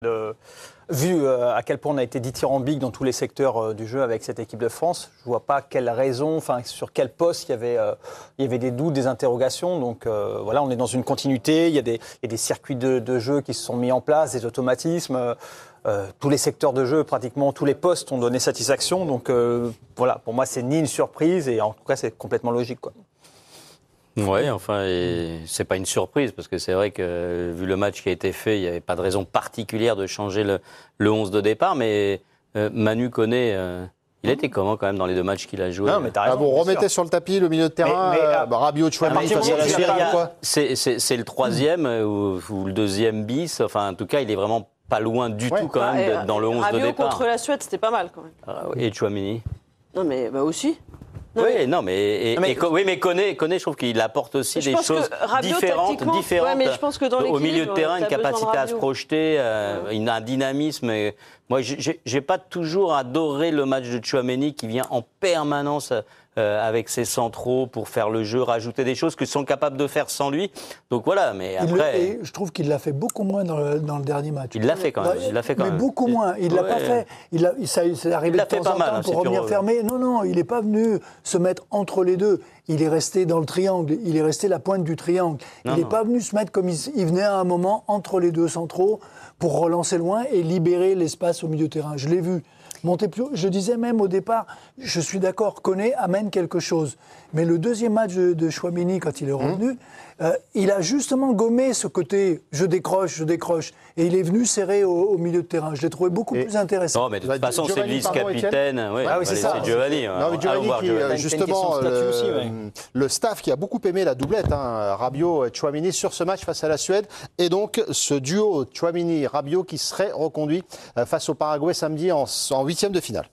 Vu à quel point on a été dithyrambique dans tous les secteurs du jeu avec cette équipe de France, je ne vois pas quelle raison, sur quel poste il y avait des doutes, des interrogations. Donc voilà, on est dans une continuité, il y a des circuits de jeu qui se sont mis en place, des automatismes. Tous les secteurs de jeu, pratiquement tous les postes ont donné satisfaction. Donc voilà, pour moi, c'est ni une surprise et en tout cas, c'est complètement logique, quoi. Oui, enfin, c'est pas une surprise parce que c'est vrai que vu le match qui a été fait, il n'y avait pas de raison particulière de changer le 11 de départ. Mais Manu connaît. Il était comment quand même dans les 2 matchs qu'il a joués? Non, mais t'as raison, vous remettez sur le tapis le milieu de terrain, Rabiot, Chouameni, c'est le 3e ou le 2e bis. Enfin, en tout cas, il est vraiment pas loin du tout quand même d'être dans le 11 de départ. Rabiot contre la Suède, c'était pas mal quand même. Et Chouameni? Non, mais aussi. Mais Koné, je trouve qu'il apporte aussi des choses différentes mais je pense que dans au milieu de terrain, une capacité à se projeter, un dynamisme. Moi, j'ai pas toujours adoré le match de Chouameni qui vient en permanence avec ses centraux pour faire le jeu, rajouter des choses que sont capables de faire sans lui. Donc voilà, mais après... je trouve qu'il l'a fait beaucoup moins dans le dernier match. Il l'a fait quand même. Beaucoup moins. Il l'a pas fait. Ça arrivé de temps en temps pour revenir fermer. Non, il n'est pas venu se mettre entre les deux. Il est resté dans le triangle. Il est resté la pointe du triangle. Il n'est pas venu se mettre comme il venait à un moment entre les deux centraux pour relancer loin et libérer l'espace au milieu de terrain. Je l'ai vu. Monter plus haut. Je disais même au départ, je suis d'accord, Koné amène quelque chose. Mais le deuxième match de Chouameni, quand il est revenu, il a justement gommé ce côté je décroche. Et il est venu serrer au milieu de terrain. Je l'ai trouvé beaucoup plus intéressant. Non, mais de toute façon, c'est le vice-capitaine. C'est Giovanni. Giovanni, justement, le staff qui a beaucoup aimé la doublette, Rabiot et Chouameni sur ce match face à la Suède. Et donc, ce duo Chouameni-Rabiot qui serait reconduit face au Paraguay samedi en 8e de finale.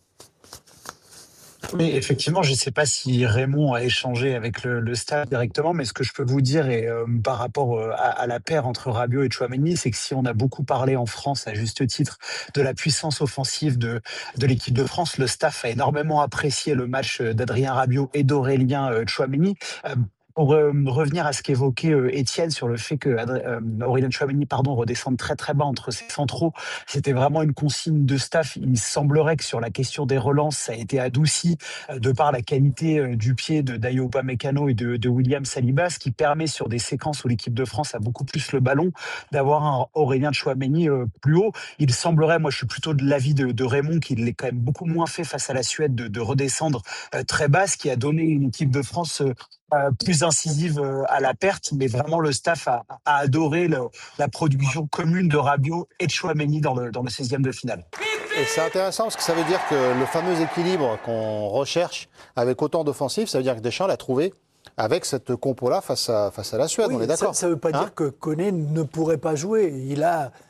Mais effectivement, je ne sais pas si Raymond a échangé avec le staff directement, mais ce que je peux vous dire par rapport à la paire entre Rabiot et Chouameni, c'est que si on a beaucoup parlé en France, à juste titre, de la puissance offensive de l'équipe de France, le staff a énormément apprécié le match d'Adrien Rabiot et d'Aurélien Chouameni. Pour revenir à ce qu'évoquait Étienne sur le fait que Aurélien Chouameni redescende très très bas entre ses centraux, c'était vraiment une consigne de staff. Il semblerait que sur la question des relances, ça a été adouci de par la qualité du pied de Dayot Upamecano et de William Saliba, ce qui permet sur des séquences où l'équipe de France a beaucoup plus le ballon, d'avoir un Aurélien Chouameni plus haut. Il semblerait, moi je suis plutôt de l'avis de Raymond, qu'il l'ait quand même beaucoup moins fait face à la Suède de redescendre très bas, ce qui a donné une équipe de France plus incisive à la perte, mais vraiment le staff a adoré la production commune de Rabiot et de Chouameni dans le 16e de finale. Et c'est intéressant parce que ça veut dire que le fameux équilibre qu'on recherche avec autant d'offensifs, ça veut dire que Deschamps l'a trouvé avec cette compo-là face à la Suède, on est d'accord. Ça ne veut pas dire que Koné ne pourrait pas jouer. Il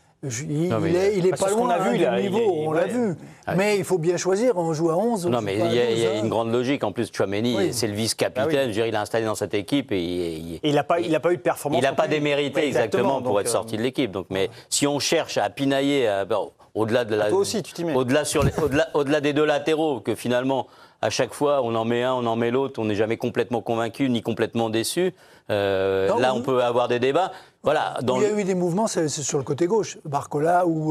est pas loin du niveau, on l'a vu. Mais il faut bien choisir, on joue à 11. Non, mais il y a une grande logique. En plus, Chouameni, c'est le vice-capitaine. Il a installé dans cette équipe. Et il n'a pas eu de performance. Il n'a pas démérité exactement pour être sorti de l'équipe. Donc, mais si on cherche à pinailler au-delà de la. Toi aussi, tu t'y mets. Au-delà des deux latéraux, que finalement, à chaque fois, on en met un, on en met l'autre, on n'est jamais complètement convaincu ni complètement déçu. Là, on peut avoir des débats. Voilà, il y a eu des mouvements, c'est sur le côté gauche. Barcola ou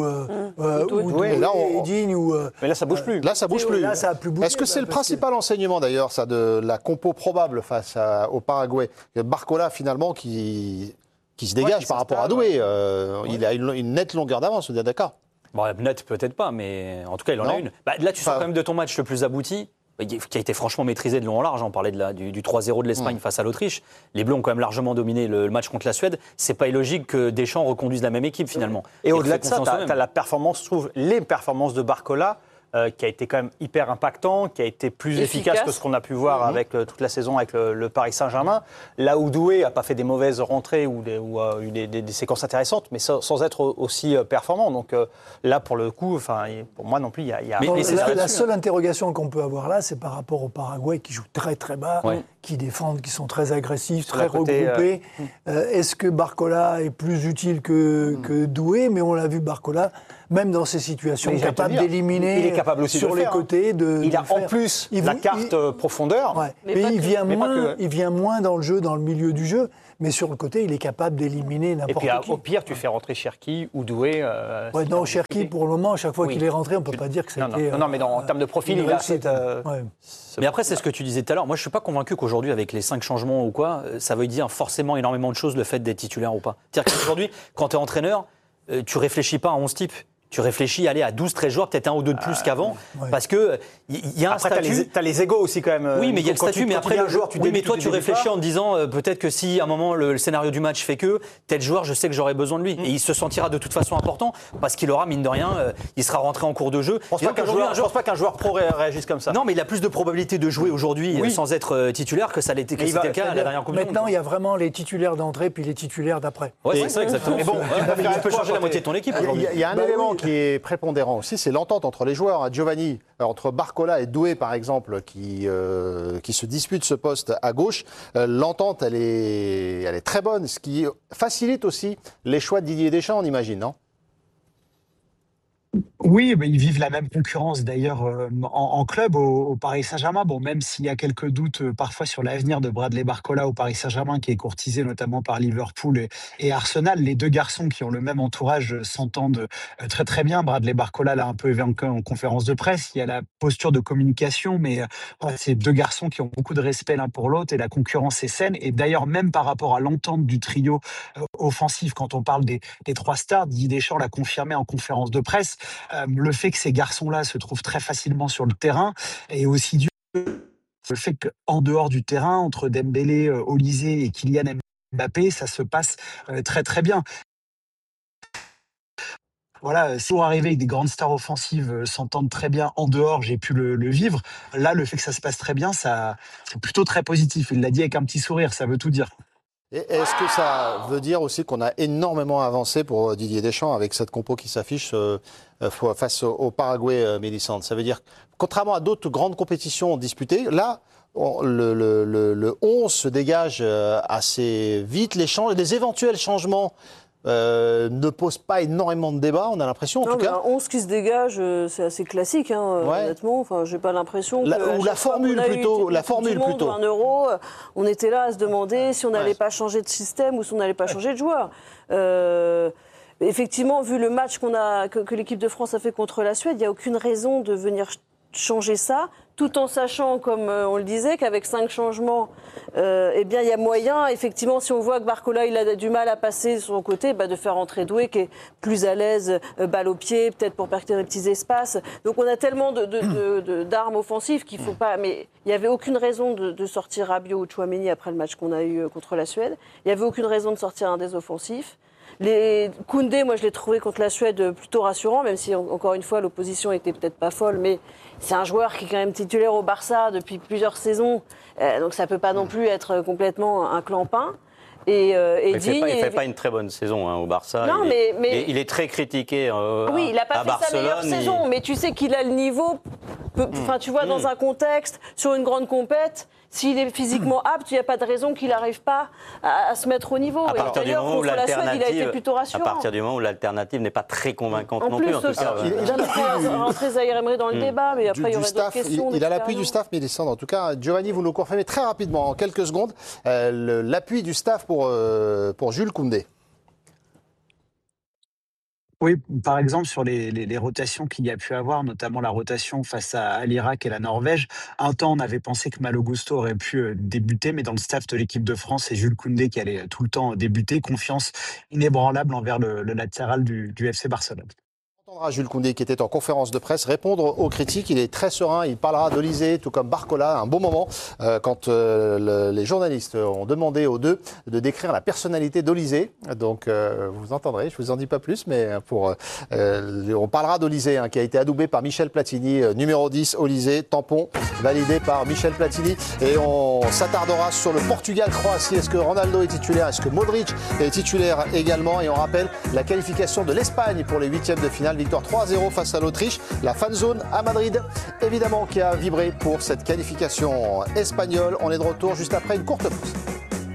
Edine. Mais là, ça bouge plus. Là, ça bouge plus. Là, ça a plus bougé. Est-ce que c'est le principal enseignement, d'ailleurs, ça, de la compo probable face au Paraguay? Barcola, finalement, qui se dégage par rapport à Doué. Il a une nette longueur d'avance, vous êtes d'accord? Bon, net, peut-être pas, mais en tout cas, il en a une. Là, tu sors quand même de ton match le plus abouti, qui a été franchement maîtrisé de long en large. On parlait du 3-0 de l'Espagne face à l'Autriche. Les Bleus ont quand même largement dominé le match contre la Suède. C'est pas illogique que Deschamps reconduise la même équipe, finalement. Et au-delà de ça, tu as la performance, je trouve, les performances de Barcola, qui a été quand même hyper impactant, qui a été plus efficace que ce qu'on a pu voir avec toute la saison avec le Paris Saint-Germain. Là où Doué n'a pas fait des mauvaises rentrées ou a eu des séquences intéressantes, mais sans être aussi performant. Donc là, pour le coup, pour moi non plus, il y a... La seule interrogation qu'on peut avoir là, c'est par rapport au Paraguay qui joue très très bas, qui défendent, qui sont très agressifs, très regroupés. Est-ce que Barcola est plus utile que Doué? Mais on l'a vu, Barcola, même dans ces situations, capable d'éliminer capable aussi sur de le faire. Sur les côtés il a en plus la carte profondeur. Ouais. Mais il vient moins dans le jeu, dans le milieu du jeu. Mais sur le côté, il est capable d'éliminer n'importe qui. Et puis, au pire, tu fais rentrer Cherki ou Doué. Non, Cherki, pour le moment, à chaque fois qu'il est rentré, on ne peut pas dire que c'était... Non, mais en termes de profil, il a cette... Mais après, c'est ce que tu disais tout à l'heure. Moi, je ne suis pas convaincu qu'aujourd'hui, avec les 5 changements ou quoi, ça veut dire forcément énormément de choses, le fait d'être titulaire ou pas. C'est-à-dire qu'aujourd'hui, quand tu es entraîneur, tu ne réfléchis pas à 11 types. Tu réfléchis, aller à 12-13 joueurs, peut-être un ou deux de plus qu'avant, parce que il y a un statut. T'as les égos aussi quand même. Oui, mais il y a le statut, mais après le joueur, mais toi tu réfléchis en te disant peut-être que si à un moment le scénario du match fait que tel joueur, je sais que j'aurai besoin de lui, et il se sentira de toute façon important parce qu'il aura mine de rien, il sera rentré en cours de jeu. Je pense pas qu'un joueur pro réagisse comme ça. Non, mais il a plus de probabilité de jouer aujourd'hui sans être titulaire que ça l'était que c'était le cas à la dernière Coupe du Monde. Maintenant, il y a vraiment les titulaires d'entrée puis les titulaires d'après. Ouais, c'est ça exactement. Mais bon, tu peux changer la moitié de ton équipe aujourd'hui. Il y a un élément qui est prépondérant aussi, c'est l'entente entre les joueurs. Giovanni, entre Barcola et Doué, par exemple, qui se disputent ce poste à gauche, l'entente, elle est très bonne, ce qui facilite aussi les choix de Didier Deschamps, on imagine, non ? Oui, mais ils vivent la même concurrence d'ailleurs en club au Paris Saint-Germain. Bon, même s'il y a quelques doutes parfois sur l'avenir de Bradley Barcola au Paris Saint-Germain, qui est courtisé notamment par Liverpool et Arsenal, les deux garçons qui ont le même entourage s'entendent très très bien. Bradley Barcola l'a un peu évoqué en conférence de presse. Il y a la posture de communication, mais c'est deux garçons qui ont beaucoup de respect l'un pour l'autre et la concurrence est saine. Et d'ailleurs, même par rapport à l'entente du trio offensif, quand on parle des trois stars, Didier Deschamps l'a confirmé en conférence de presse. Le fait que ces garçons-là se trouvent très facilement sur le terrain et aussi le fait qu'en dehors du terrain, entre Dembélé, Olise et Kylian Mbappé, ça se passe très très bien. Voilà, si on arrive avec des grandes stars offensives s'entendent très bien en dehors, j'ai pu le vivre. Là, le fait que ça se passe très bien, c'est plutôt très positif. Il l'a dit avec un petit sourire, ça veut tout dire. Et est-ce que ça veut dire aussi qu'on a énormément avancé pour Didier Deschamps avec cette compo qui s'affiche face au Paraguay, Mélissande ? Ça veut dire, contrairement à d'autres grandes compétitions disputées, là, le 11 se dégage assez vite. Les éventuels changements ne posent pas énormément de débats, on a l'impression, en tout cas. Un 11 qui se dégage, c'est assez classique, honnêtement. Enfin, j'ai pas l'impression que... Ou la formule plutôt. Un Euro, on était là à se demander si on n'allait pas changer de système ou si on n'allait pas changer de joueur. Effectivement, vu le match que l'équipe de France a fait contre la Suède, il n'y a aucune raison de venir changer ça, tout en sachant, comme on le disait, qu'avec 5 changements, eh bien, il y a moyen, effectivement, si on voit que Barcola il a du mal à passer sur son côté, de faire entrer Doué, qui est plus à l'aise, balle au pied, peut-être pour percuter les petits espaces. Donc on a tellement d'armes offensives qu'il ne faut pas... Mais il n'y avait aucune raison de sortir Rabiot ou Tchouaméni après le match qu'on a eu contre la Suède. Il n'y avait aucune raison de sortir un des offensifs. Koundé, moi je l'ai trouvé contre la Suède plutôt rassurant, même si encore une fois l'opposition était peut-être pas folle, mais c'est un joueur qui est quand même titulaire au Barça depuis plusieurs saisons, donc ça peut pas non plus être complètement un clampin. Il ne fait pas une très bonne saison au Barça. Non, il est très critiqué oui, il n'a pas fait sa meilleure saison, mais tu sais qu'il a le niveau. Tu vois, dans un contexte, sur une grande compète, s'il est physiquement apte, il n'y a pas de raison qu'il n'arrive pas à se mettre au niveau. À partir du moment où la Suède, il a été plutôt rassurant. À partir du moment où l'alternative n'est pas très convaincante non plus. En tout cas, il a rentré Zahir Emery dans le débat, mais après il y aurait d'autres questions. Il a l'appui du staff, Mélissande. En tout cas, Giovanni, vous nous confirmez très rapidement, en quelques secondes, l'appui du staff pour Jules Koundé. Oui, par exemple, sur les rotations qu'il y a pu avoir, notamment la rotation face à l'Irak et la Norvège, un temps, on avait pensé que Malo Gusto aurait pu débuter, mais dans le staff de l'équipe de France, c'est Jules Koundé qui allait tout le temps débuter. Confiance inébranlable envers le latéral du FC Barcelone. On entendra Jules Koundé qui était en conférence de presse répondre aux critiques. Il est très serein, il parlera d'Olise, tout comme Barcola, un bon moment quand les journalistes ont demandé aux deux de décrire la personnalité d'Olise. Donc vous entendrez, je vous en dis pas plus, mais on parlera d'Olise qui a été adoubé par Michel Platini, numéro 10, Olise, tampon, validé par Michel Platini. Et on s'attardera sur le Portugal-Croatie. Est-ce que Ronaldo est titulaire? Est-ce que Modric est titulaire également? Et on rappelle la qualification de l'Espagne pour les 8e de finale. Victoire 3-0 face à l'Autriche. La fanzone à Madrid, évidemment, qui a vibré pour cette qualification espagnole. On est de retour juste après une courte pause.